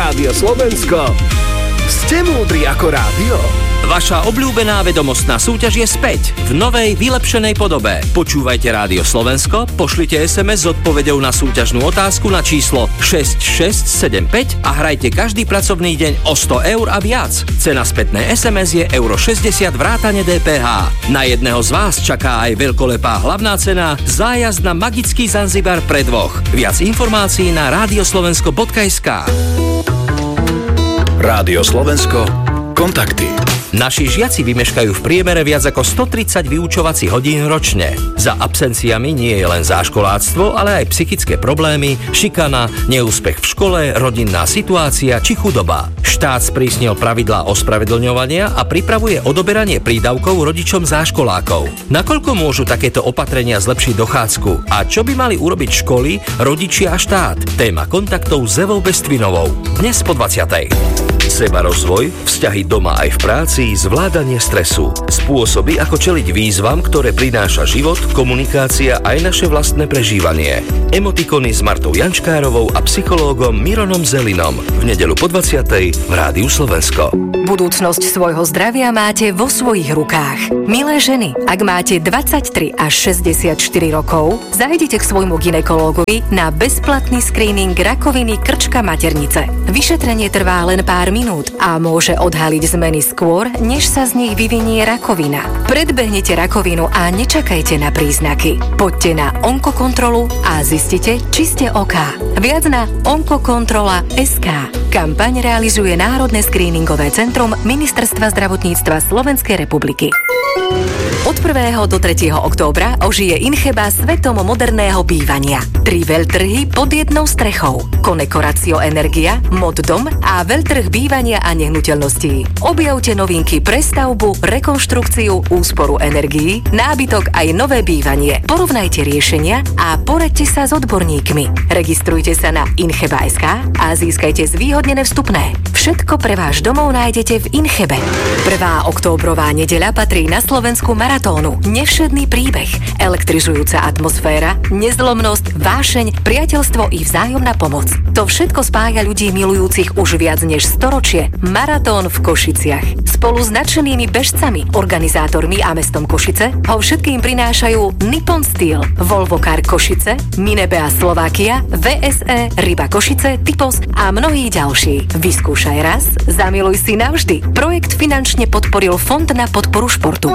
Rádio Slovensko. Ste múdri ako rádio. Vaša obľúbená vedomostná súťaž je späť v novej, vylepšenej podobe. Počúvajte Rádio Slovensko, pošlite SMS s odpoveďou na súťažnú otázku na číslo 6675 a hrajte každý pracovný deň o 100 eur a viac. Cena spätnej SMS je €60 vrátane DPH. Na jedného z vás čaká aj veľkolepá hlavná cena zájazd na magický Zanzibar pre dvoch. Viac informácií na radioslovensko.sk. Rádio Slovensko. Kontakty. Naši žiaci vymeškajú v priemere viac ako 130 vyučovacích hodín ročne. Za absenciami nie je len záškoláctvo, ale aj psychické problémy, šikana, neúspech v škole, rodinná situácia či chudoba. Štát sprísnil pravidlá ospravedlňovania a pripravuje odoberanie prídavkov rodičom záškolákov. Nakoľko môžu takéto opatrenia zlepšiť dochádzku a čo by mali urobiť školy, rodičia a štát? Téma kontaktov s Evou Bestvinovou. Dnes po 20:00. Sebarozvoj, vzťahy doma aj v práci, zvládanie stresu. Spôsoby, ako čeliť výzvam, ktoré prináša život, komunikácia aj naše vlastné prežívanie. Emotikony s Martou Jančkárovou a psychológom Mironom Zelinom. V nedeľu po 20:00 v Rádiu Slovensko. Budúcnosť svojho zdravia máte vo svojich rukách. Milé ženy, ak máte 23 až 64 rokov, zajdite k svojmu gynekológovi na bezplatný screening rakoviny krčka maternice. Vyšetrenie trvá len pár minút a môže odhaliť zmeny skôr, než sa z nich vyvinie rakovina. Predbehnite rakovinu a nečakajte na príznaky. Poďte na onkokontrolu a zistite, či ste OK. Viac na onkokontrola.sk. Kampaň realizuje Národné screeningové centrum Ministerstva zdravotníctva Slovenskej republiky. Od 1. do 3. októbra ožije Incheba svetom moderného bývania. 3 veľtrhy pod jednou strechou. Konekorácio Energia, Mod Dom a veľtrh bývania a nehnuteľností. Objavte novinky pre stavbu, rekonštrukciu, úsporu energií, nábytok aj nové bývanie. Porovnajte riešenia a poraďte sa s odborníkmi. Registrujte sa na Incheba.sk a získajte zvýhodnené vstupné. Všetko pre váš domov nájdete v Inchebe. 1. októbrová nedeľa patrí na Slovensku maratónu. Nevšedný príbeh, elektrizujúca atmosféra, nezlomnosť, vášeň, priateľstvo i vzájomná pomoc. To všetko spája ľudí milujúcich už viac než storočie. Maratón v Košiciach. Spolu s nadšenými bežcami, organizátormi a mestom Košice ho všetkým prinášajú Nippon Steel, Volvo Car Košice, Minebea Slovakia, VSE, Ryba Košice, Typos a mnohí ďalší. Vyskúšaj raz, zamiluj si navždy. Projekt finančne podporil Fond na podporu športu.